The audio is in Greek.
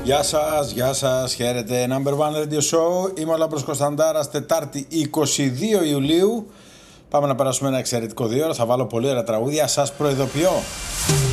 Γεια σας, χαίρετε. Number One Radio Show. Είμαι ο Λάμπρος Κωνσταντάρας, Τετάρτη 22 Ιουλίου. Πάμε να περάσουμε ένα εξαιρετικό 2 ώρα. Θα βάλω πολύ ωραία τραγούδια. Σας προειδοποιώ.